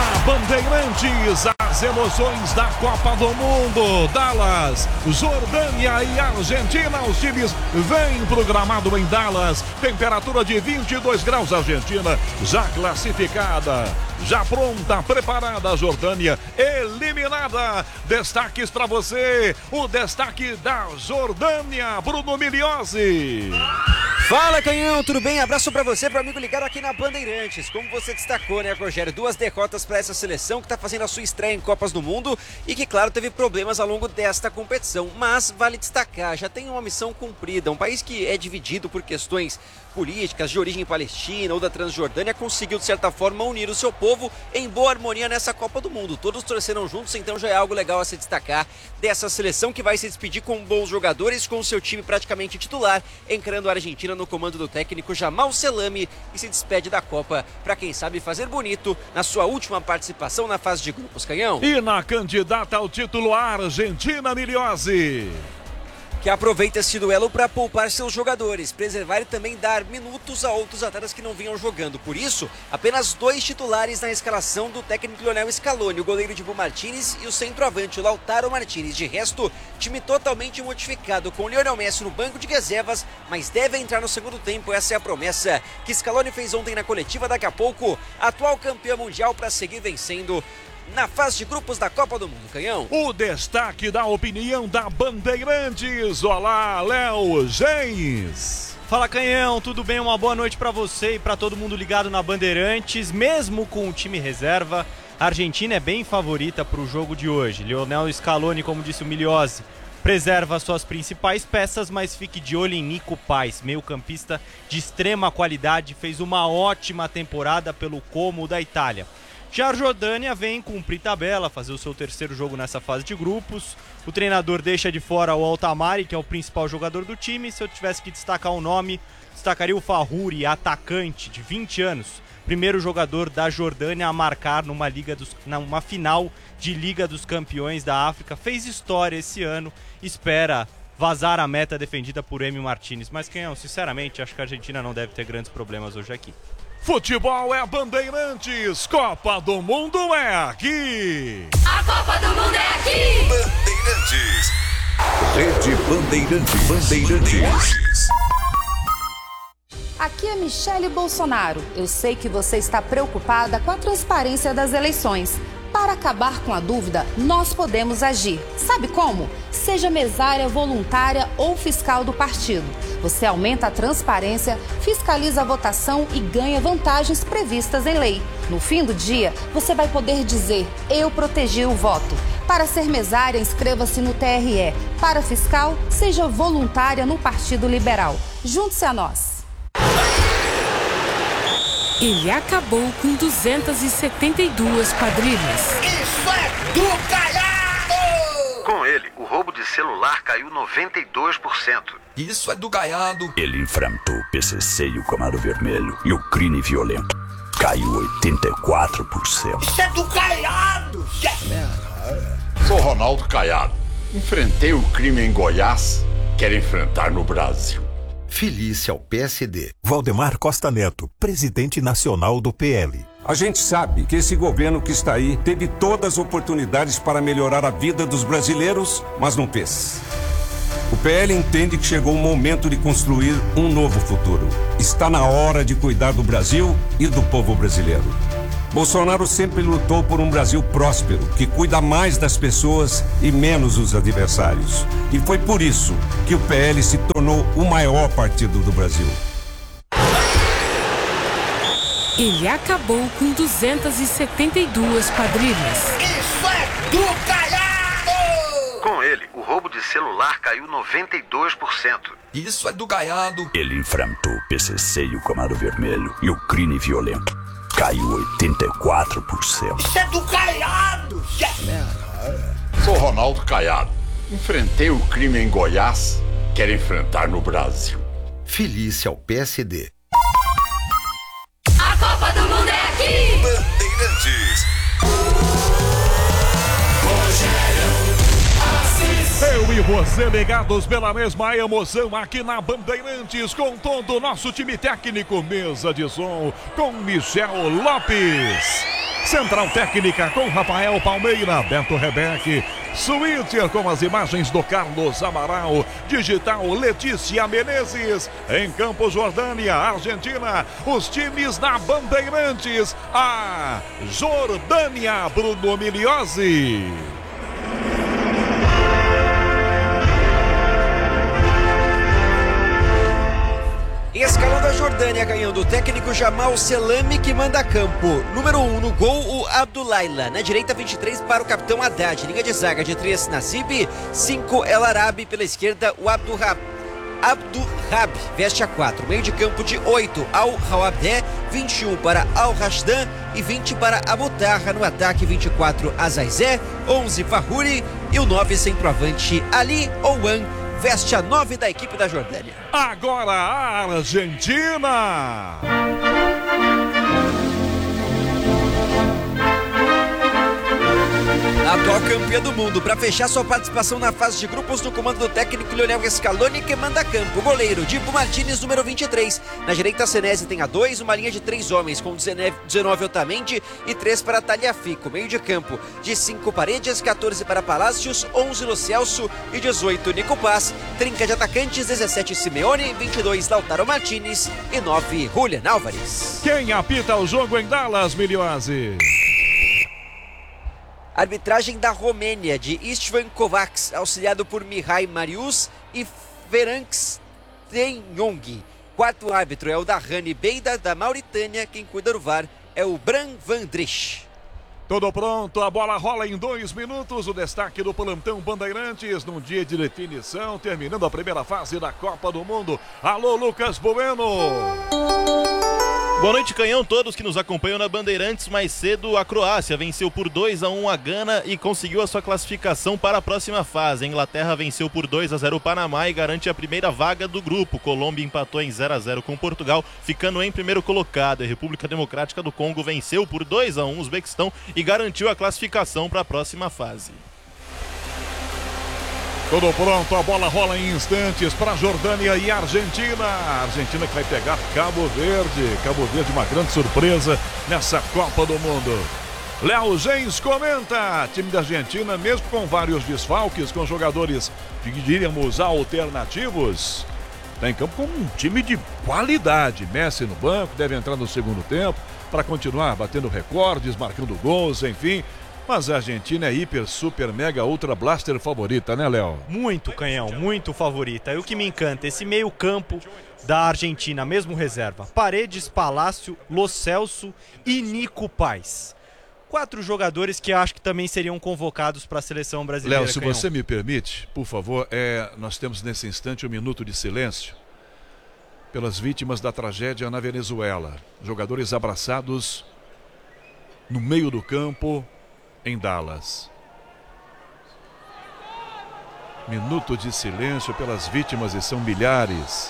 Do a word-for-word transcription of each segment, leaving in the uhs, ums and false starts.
Na Bandeirantes, as emoções da Copa do Mundo. Dallas, Jordânia e Argentina. Os times vêm programado em Dallas. Temperatura de vinte e dois graus. Argentina já classificada. Já pronta, preparada. A Jordânia eliminada. Destaques para você. O destaque da Jordânia. Bruno Miliozzi. Fala, Canhão, tudo bem? Abraço pra você, pro amigo ligado aqui na Bandeirantes. Como você destacou, né, Rogério? Duas derrotas para essa seleção que tá fazendo a sua estreia em Copas do Mundo e que, claro, teve problemas ao longo desta competição. Mas vale destacar, já tem uma missão cumprida. Um país que é dividido por questões políticas de origem palestina ou da Transjordânia conseguiu, de certa forma, unir o seu povo em boa harmonia nessa Copa do Mundo. Todos torceram juntos, então já é algo legal a se destacar dessa seleção que vai se despedir com bons jogadores, com o seu time praticamente titular, encarando a Argentina no comando do técnico Jamal Selami e se despede da Copa para, quem sabe, fazer bonito na sua última participação na fase de grupos, Canhão. E na candidata ao título, a Argentina, Miliozzi, que aproveita esse duelo para poupar seus jogadores, preservar e também dar minutos a outros atletas que não vinham jogando. Por isso, apenas dois titulares na escalação do técnico Lionel Scaloni, o goleiro Dibu Martínez e o centroavante, o Lautaro Martínez. De resto, time totalmente modificado, com Lionel Messi no banco de reservas, mas deve entrar no segundo tempo. Essa é a promessa que Scaloni fez ontem na coletiva. Daqui a pouco, atual campeão mundial para seguir vencendo na fase de grupos da Copa do Mundo, Canhão. O destaque da opinião da Bandeirantes. Olá, Léo Gens. Fala, Canhão, tudo bem? Uma boa noite para você e para todo mundo ligado na Bandeirantes. Mesmo com o time reserva, a Argentina é bem favorita para o jogo de hoje. Lionel Scaloni, como disse o Miliozzi, preserva suas principais peças, mas fique de olho em Nico Paz, meio-campista de extrema qualidade, fez uma ótima temporada pelo Como da Itália. Já a Jordânia vem cumprir tabela, fazer o seu terceiro jogo nessa fase de grupos. O treinador deixa de fora o Altamari, que é o principal jogador do time. Se eu tivesse que destacar um nome, destacaria o Fahuri, atacante de vinte anos. Primeiro jogador da Jordânia a marcar numa, Liga dos, numa final de Liga dos Campeões da África. Fez história esse ano, espera vazar a meta defendida por Emi Martínez. Mas, Canhão, sinceramente, acho que a Argentina não deve ter grandes problemas hoje aqui. Futebol é Bandeirantes, Copa do Mundo é aqui. A Copa do Mundo é aqui. Bandeirantes. Rede Bandeirantes. Bandeirantes. Aqui é Michele Bolsonaro. Eu sei que você está preocupada com a transparência das eleições. Para acabar com a dúvida, nós podemos agir. Sabe como? Seja mesária, voluntária ou fiscal do partido. Você aumenta a transparência, fiscaliza a votação e ganha vantagens previstas em lei. No fim do dia, você vai poder dizer: eu protegi o voto. Para ser mesária, inscreva-se no T R E. Para fiscal, seja voluntária no Partido Liberal. Junte-se a nós. Ele acabou com duzentas e setenta e duas quadrilhas. Isso é do Gaiado! Com ele, o roubo de celular caiu noventa e dois por cento. Isso é do Gaiado! Ele enfrentou o P C C e o Comando Vermelho e o crime violento caiu oitenta e quatro por cento. Isso é do Gaiado! Sou Ronaldo Caiado. Enfrentei o crime em Goiás, quero enfrentar no Brasil. Filie-se ao P S D. Valdemar Costa Neto, presidente nacional do P L. A gente sabe que esse governo que está aí teve todas as oportunidades para melhorar a vida dos brasileiros, mas não fez. O P L entende que chegou o momento de construir um novo futuro. Está na hora de cuidar do Brasil e do povo brasileiro. Bolsonaro sempre lutou por um Brasil próspero, que cuida mais das pessoas e menos dos adversários. E foi por isso que o P L se tornou o maior partido do Brasil. Ele acabou com duzentas e setenta e duas quadrilhas. Isso é do Gaiado! Com ele, o roubo de celular caiu noventa e dois por cento. Isso é do Gaiado! Ele enfrentou o P C C e o Comando Vermelho e o crime violento caiu oitenta e quatro por cento. Isso é do Gaiado! Sou Ronaldo Caiado. Enfrentei o crime em Goiás, quero enfrentar no Brasil. Filie-se ao P S D. A Copa do Mundo é aqui. Bandeirantes. Eu e você ligados pela mesma emoção aqui na Bandeirantes, com todo o nosso time técnico, mesa de som com Michel Lopes. Central Técnica com Rafael Palmeira, Beto Rebeque, Switcher com as imagens do Carlos Amaral, Digital Letícia Menezes, em Campos Jordânia, Argentina, os times da Bandeirantes, a Jordânia, Bruno Miliozzi. Escalão da Jordânia ganhando o técnico Jamal Selami, que manda campo. Número um um no gol, o Abdullaila. Na direita, vinte e três para o capitão Haddad. Linha de zaga de três, Nassib. cinco, El Arabi. Pela esquerda, o Abdurrab. Abdurrab veste a quatro. Meio de campo de oito, Al-Hawabdé. vinte e um para Al-Rashdan e vinte para Abutarra. No ataque, vinte e quatro, Azaizé. onze, Fahuri. E o nove, centroavante, Ali Ouan. Veste a nove da equipe da Jordânia. Agora a Argentina. Atual campeã do mundo, para fechar sua participação na fase de grupos no comando do técnico Lionel Scaloni, que manda campo. Goleiro, Dibu Martínez, número vinte e três. Na direita, Senesi tem a dois, uma linha de três homens, com dezenove Otamendi e três para Tagliafico. Meio de campo, de cinco Paredes, quatorze para Palácios, onze Lo Celso e dezoito Nico Paz. Trinca de atacantes, dezessete Simeone, vinte e dois Lautaro Martínez e nove Julian Álvares. Quem apita o jogo em Dallas, Miliozzi? Arbitragem da Romênia, de Istvan Kovacs, auxiliado por Mihai Marius e Ferenc Tenhong. Quarto árbitro é o da Rani Beida, da Mauritânia. Quem cuida do V A R é o Bran Van Drich. Tudo pronto, a bola rola em dois minutos. O destaque do plantão Bandeirantes num dia de definição, terminando a primeira fase da Copa do Mundo. Alô, Lucas Bueno. Boa noite, Canhão, todos que nos acompanham na Bandeirantes. Mais cedo, a Croácia venceu por dois a um a Gana e conseguiu a sua classificação para a próxima fase. A Inglaterra venceu por dois a zero o Panamá e garante a primeira vaga do grupo. Colômbia empatou em zero a zero com Portugal, ficando em primeiro colocado. A República Democrática do Congo venceu por dois a um o Uzbequistão e garantiu a classificação para a próxima fase. Tudo pronto, a bola rola em instantes para Jordânia e Argentina. A Argentina que vai pegar Cabo Verde. Cabo Verde, uma grande surpresa nessa Copa do Mundo. Léo Gens comenta: time da Argentina, mesmo com vários desfalques, com jogadores, diríamos, alternativos, está em campo com um time de qualidade. Messi no banco, deve entrar no segundo tempo para continuar batendo recordes, marcando gols, enfim. Mas a Argentina é hiper, super, mega, ultra blaster favorita, né, Léo? Muito, Canhão, muito favorita. E o que me encanta, esse meio campo da Argentina, mesmo reserva. Paredes, Palácio, Lo Celso e Nico Paz. Quatro jogadores que acho que também seriam convocados para a seleção brasileira. Léo, se Canhão. você me permite, por favor, é, nós temos nesse instante um minuto de silêncio pelas vítimas da tragédia na Venezuela. Jogadores abraçados no meio do campo em Dallas. Minuto de silêncio pelas vítimas, e são milhares.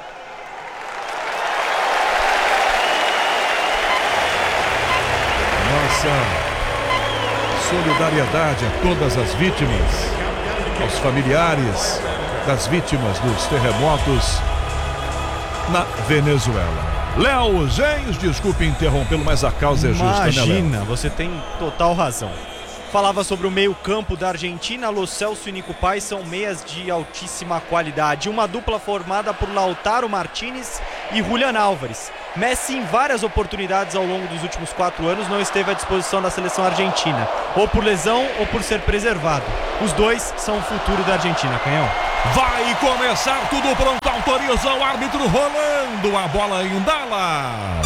Nossa solidariedade a todas as vítimas, aos familiares das vítimas dos terremotos na Venezuela. Léo Gens, desculpe interrompê-lo, mas a causa é justa, Imagina, né, Léo? você tem total razão. Falava sobre o meio campo da Argentina. Lo Celso e Nico Paz são meias de altíssima qualidade. Uma dupla formada por Lautaro Martínez e Julian Álvares. Messi, em várias oportunidades ao longo dos últimos quatro anos, não esteve à disposição da seleção argentina, ou por lesão ou por ser preservado. Os dois são o futuro da Argentina, Canhão. Vai começar, tudo pronto, autoriza o árbitro, rolando a bola em Dallas.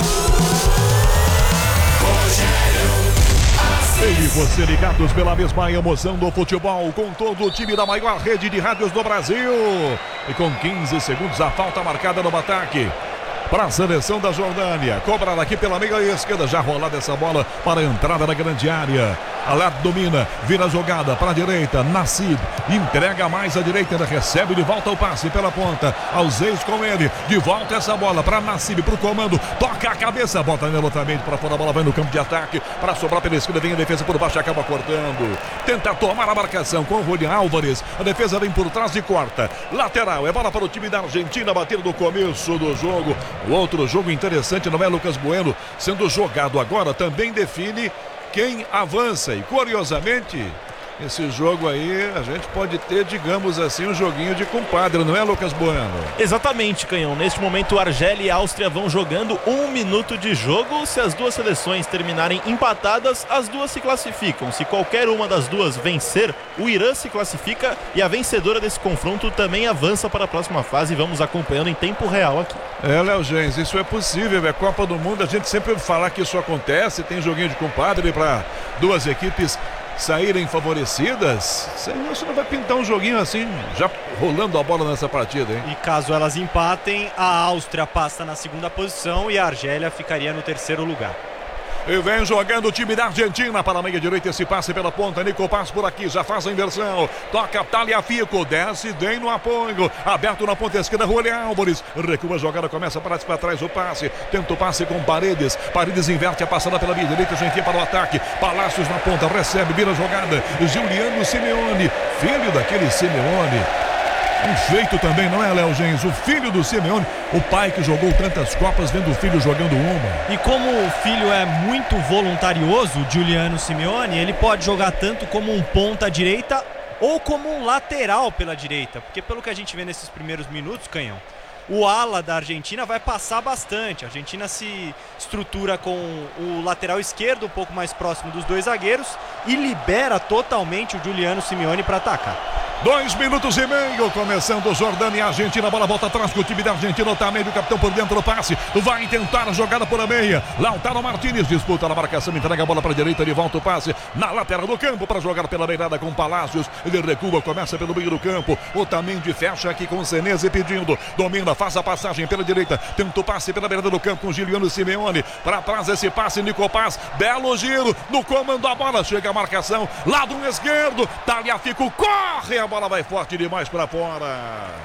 Eu e você ligados pela mesma emoção do futebol, com todo o time da maior rede de rádios do Brasil. E com quinze segundos a falta marcada no ataque para a seleção da Jordânia. Cobra aqui pela meia esquerda, já rolada essa bola para a entrada na grande área. Alad domina, vira a jogada para a direita, Nassib entrega mais à direita, ainda recebe de volta o passe pela ponta, Alzeis com ele, de volta essa bola para Nassib, para o comando, toca a cabeça, bota nele outramente para fora, a bola vai no campo de ataque, para sobrar pela esquerda, vem a defesa por baixo, acaba cortando, tenta tomar a marcação com o Julian Álvares, a defesa vem por trás e corta, lateral, é bola para o time da Argentina, bater no começo do jogo. O outro jogo interessante, não é, Lucas Bueno, sendo jogado agora, também define quem avança. E curiosamente, esse jogo aí, a gente pode ter, digamos assim, um joguinho de compadre, não é, Lucas Bueno? Exatamente, Canhão. Neste momento, Argélia e Áustria vão jogando um minuto de jogo. Se as duas seleções terminarem empatadas, as duas se classificam. Se qualquer uma das duas vencer, o Irã se classifica e a vencedora desse confronto também avança para a próxima fase. Vamos acompanhando em tempo real aqui. É, Léo Gens, isso é possível. É Copa do Mundo, a gente sempre ouve falar que isso acontece. Tem joguinho de compadre para duas equipes saírem favorecidas. Você não vai pintar um joguinho assim, já rolando a bola nessa partida, hein? E caso elas empatem, a Áustria passa na segunda posição e a Argélia ficaria no terceiro lugar. E vem jogando o time da Argentina para a meia direita, esse passe pela ponta, Nico Paz por aqui, já faz a inversão, toca Tagliafico, desce bem no apoio, aberto na ponta esquerda, Julián Álvares, recua a jogada, começa para trás o passe, tenta o passe com Paredes, Paredes inverte a passada pela meia direita, já enfia para o ataque, Palácios na ponta, recebe, vira a jogada, Giuliano Simeone, filho daquele Simeone. Um feito também, não é, Léo Gens? O filho do Simeone, o pai que jogou tantas Copas, vendo o filho jogando uma. E como o filho é muito voluntarioso, o Giuliano Simeone, ele pode jogar tanto como um ponta direita ou como um lateral pela direita. Porque pelo que a gente vê nesses primeiros minutos, Canhão, o ala da Argentina vai passar bastante. A Argentina se estrutura com o lateral esquerdo um pouco mais próximo dos dois zagueiros e libera totalmente o Giuliano Simeone para atacar. Dois minutos e meio, começando Jordânia e Argentina, a bola volta atrás com o time da Argentina, tá meio, o capitão por dentro do passe, vai tentar a jogada por a meia, Lautaro Martínez disputa na marcação, entrega a bola para a direita, de volta o passe, na lateral do campo para jogar pela beirada com Palácios, ele recua, começa pelo meio do campo, Otamendi fecha aqui com o Senesi pedindo, domina, faz a passagem pela direita, tenta o passe pela beirada do campo com Giuliano Simeone, para trás esse passe, Nico Paz, belo giro, no comando da bola, chega a marcação, lado esquerdo, Tagliafico corre, a bola vai forte demais para fora.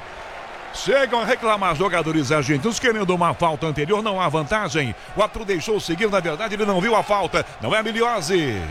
Chegam a reclamar jogadores argentinos querendo uma falta anterior, não há vantagem. O árbitro deixou seguir, na verdade ele não viu a falta, não é Miliose.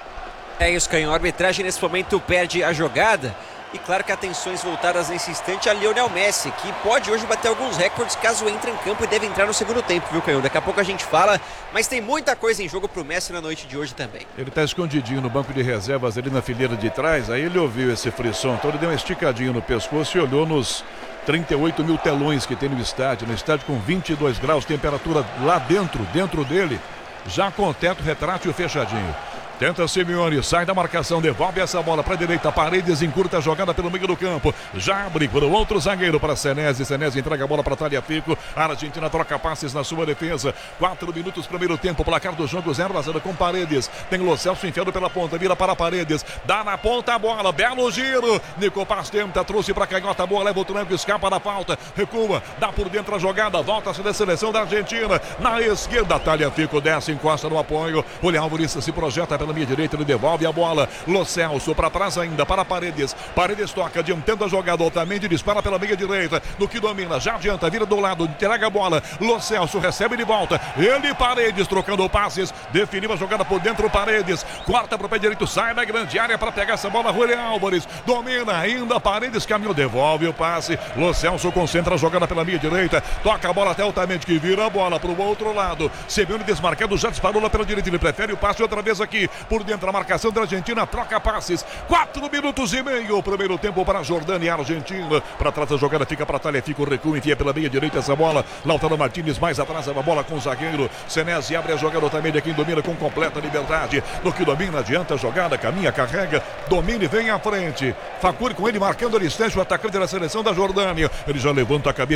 É isso, Canhão. A arbitragem nesse momento perde a jogada. E claro que atenções voltadas nesse instante a Lionel Messi, que pode hoje bater alguns recordes caso entre em campo e deve entrar no segundo tempo, viu, Canhão? Daqui a pouco a gente fala, mas tem muita coisa em jogo pro Messi na noite de hoje também. Ele tá escondidinho no banco de reservas ali na fileira de trás, aí ele ouviu esse frisson, então ele deu uma esticadinha no pescoço e olhou nos trinta e oito mil telões que tem no estádio, no estádio com vinte e dois graus, temperatura lá dentro, dentro dele, já com o teto retrátil fechadinho. Tenta Simeone, sai da marcação, devolve essa bola para a direita, Paredes encurta a jogada pelo meio do campo, já abre para o outro zagueiro, para Senesi, Senesi entrega a bola para Tagliafico, a Argentina troca passes na sua defesa, quatro minutos primeiro tempo, placar do jogo zero a zero com Paredes, tem Lo Celso enfiado pela ponta, vira para Paredes, dá na ponta a bola, belo giro, Nico Paz tenta, trouxe para a canhota, boa, leva o tranco, escapa da falta, recua, dá por dentro a jogada, volta-se da seleção da Argentina, na esquerda, Tagliafico desce, encosta no apoio, o Leão Alvarez se projeta pela minha direita, ele devolve a bola, Lo Celso para trás ainda, para Paredes, Paredes toca, adiantando a jogada, Otamendi dispara pela meia direita, no que domina, já adianta, vira do lado, entrega a bola, Lo Celso recebe de volta, ele Paredes trocando passes, definiu a jogada por dentro, Paredes, corta para o pé direito, sai da grande área para pegar essa bola, Julián Álvares, domina ainda, Paredes caminhou, devolve o passe, Lo Celso concentra a jogada pela meia direita, toca a bola até Otamendi que vira a bola para o outro lado, Simeone desmarcado, já disparou lá pela direita, ele prefere o passe outra vez aqui, por dentro a marcação da Argentina, troca passes, quatro minutos e meio, primeiro tempo para a Jordânia e a Argentina, para trás a jogada fica para Tagliafico, recua, enfia pela meia direita essa bola, Lautaro Martínez mais atrás a bola com o zagueiro, Senesi abre a jogada também de quem domina com completa liberdade, no que domina, adianta a jogada, caminha, carrega, domina e vem à frente, Facuri com ele marcando a distância, o atacante da seleção da Jordânia, ele já levanta a cabeça,